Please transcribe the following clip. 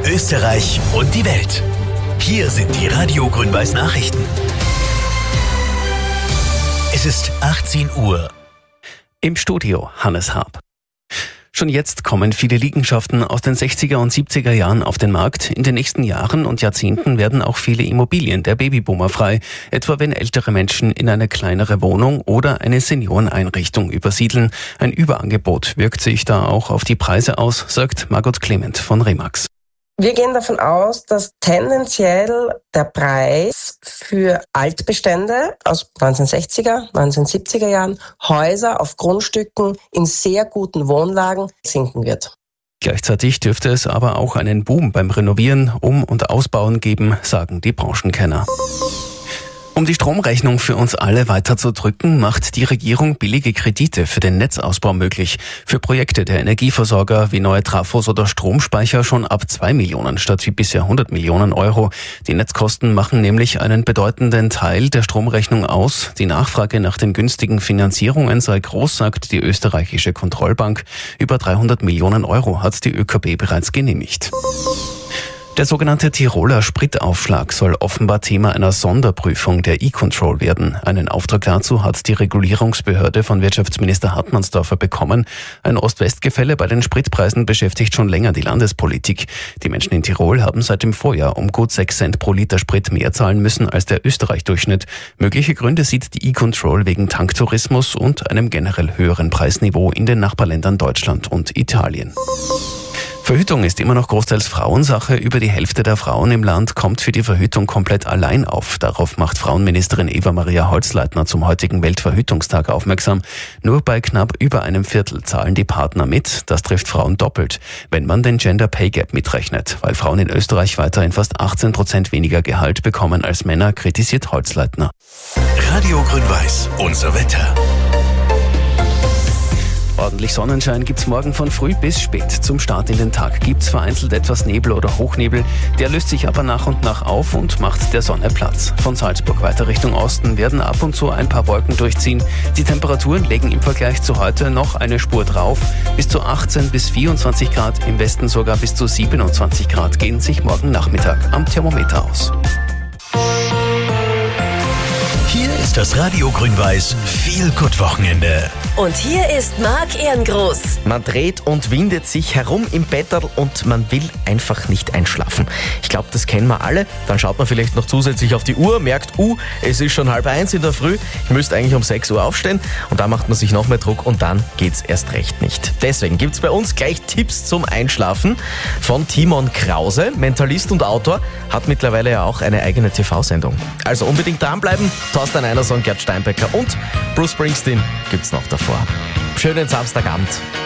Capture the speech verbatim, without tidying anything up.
Österreich und die Welt. Hier sind die Radio Grün-Weiß Nachrichten. Es ist achtzehn Uhr. Im Studio Hannes Haab. Schon jetzt kommen viele Liegenschaften aus den sechziger und siebziger Jahren auf den Markt. In den nächsten Jahren und Jahrzehnten werden auch viele Immobilien der Babyboomer frei. Etwa wenn ältere Menschen in eine kleinere Wohnung oder eine Senioreneinrichtung übersiedeln. Ein Überangebot wirkt sich da auch auf die Preise aus, sagt Margot Clement von Remax. Wir gehen davon aus, dass tendenziell der Preis für Altbestände aus neunzehnhundertsechziger, neunzehnhundertsiebziger Jahren, Häuser auf Grundstücken in sehr guten Wohnlagen sinken wird. Gleichzeitig dürfte es aber auch einen Boom beim Renovieren, Um- und Ausbauen geben, sagen die Branchenkenner. Um die Stromrechnung für uns alle weiter zu drücken, macht die Regierung billige Kredite für den Netzausbau möglich. Für Projekte der Energieversorger wie neue Trafos oder Stromspeicher schon ab zwei Millionen statt wie bisher hundert Millionen Euro. Die Netzkosten machen nämlich einen bedeutenden Teil der Stromrechnung aus. Die Nachfrage nach den günstigen Finanzierungen sei groß, sagt die österreichische Kontrollbank. Über dreihundert Millionen Euro hat die ÖKB bereits genehmigt. Der sogenannte Tiroler Spritaufschlag soll offenbar Thema einer Sonderprüfung der E-Control werden. Einen Auftrag dazu hat die Regulierungsbehörde von Wirtschaftsminister Hartmannsdorfer bekommen. Ein Ost-West-Gefälle bei den Spritpreisen beschäftigt schon länger die Landespolitik. Die Menschen in Tirol haben seit dem Vorjahr um gut sechs Cent pro Liter Sprit mehr zahlen müssen als der Österreich-Durchschnitt. Mögliche Gründe sieht die E-Control wegen Tanktourismus und einem generell höheren Preisniveau in den Nachbarländern Deutschland und Italien. Verhütung ist immer noch großteils Frauensache. Über die Hälfte der Frauen im Land kommt für die Verhütung komplett allein auf. Darauf macht Frauenministerin Eva-Maria Holzleitner zum heutigen Weltverhütungstag aufmerksam. Nur bei knapp über einem Viertel zahlen die Partner mit. Das trifft Frauen doppelt, wenn man den Gender Pay Gap mitrechnet. Weil Frauen in Österreich weiterhin fast achtzehn Prozent weniger Gehalt bekommen als Männer, kritisiert Holzleitner. Radio Grün-Weiß, unser Wetter. Ordentlich Sonnenschein gibt's morgen von früh bis spät. Zum Start in den Tag gibt's vereinzelt etwas Nebel oder Hochnebel. Der löst sich aber nach und nach auf und macht der Sonne Platz. Von Salzburg weiter Richtung Osten werden ab und zu ein paar Wolken durchziehen. Die Temperaturen legen im Vergleich zu heute noch eine Spur drauf. Bis zu achtzehn bis vierundzwanzig Grad, im Westen sogar bis zu siebenundzwanzig Grad gehen sich morgen Nachmittag am Thermometer aus. Hier ist das Radio Grün-Weiß Feel-Good-Wochenende. Und hier ist Marc Ehrengroß. Man dreht und windet sich herum im Betterl und man will einfach nicht einschlafen. Ich glaube, das kennen wir alle. Dann schaut man vielleicht noch zusätzlich auf die Uhr, merkt, uh, es ist schon halb eins in der Früh, ich müsste eigentlich um sechs Uhr aufstehen und da macht man sich noch mehr Druck und dann geht's erst recht nicht. Deswegen gibt's bei uns gleich Tipps zum Einschlafen von Timon Krause, Mentalist und Autor, hat mittlerweile ja auch eine eigene T V-Sendung. Also unbedingt dranbleiben, Thorsten Einerson, Gerd Steinbecker und Bruce Springsteen gibt's noch davor. Schönen Samstagabend.